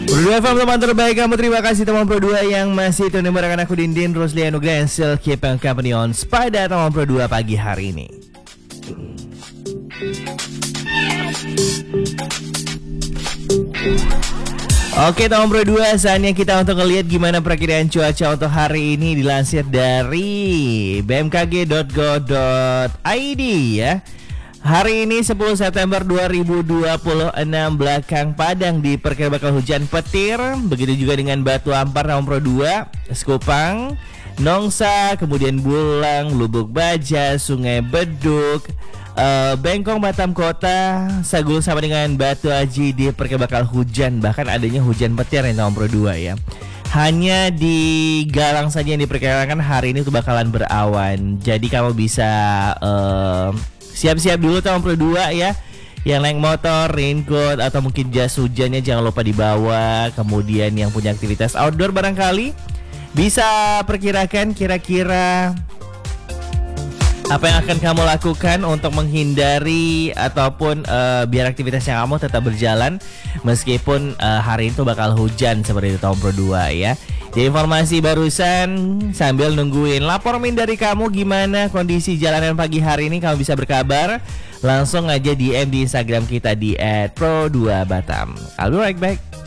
Pro 2 FM teman terbaik kamu, terima kasih teman Pro 2 yang masih tune bareng aku Dindin, Rosli Anugrah and still keep on company on pada teman Pro 2 pagi hari ini. Oke teman Pro 2, saatnya kita untuk ngelihat gimana perakiraan cuaca untuk hari ini dilansir dari bmkg.go.id ya. Hari ini 10 September 2026 belakang Padang diperkirakan bakal hujan petir. Begitu juga dengan Batu Ampar, Taman Pro 2, Sekupang, Nongsa, kemudian Bulang, Lubuk Baja, Sungai Beduk, Bengkong, Batam Kota, Sagul sama dengan Batu Aji diperkirakan bakal hujan. Bahkan adanya hujan petir yang Taman Pro 2 ya. Hanya di Galang saja yang diperkirakan hari ini tuh bakalan berawan. Jadi kamu bisa siap-siap dulu teman Pro 2 ya. Yang naik motor, raincoat atau mungkin jas hujannya jangan lupa dibawa. Kemudian yang punya aktivitas outdoor barangkali bisa perkirakan kira-kira apa yang akan kamu lakukan untuk menghindari ataupun biar aktivitasnya kamu tetap berjalan meskipun hari itu bakal hujan seperti itu tahun Pro 2 ya. Di informasi barusan sambil nungguin lapor min dari kamu gimana kondisi jalanan pagi hari ini, kamu bisa berkabar langsung aja DM di Instagram kita di @pro2batam. I'll be right back.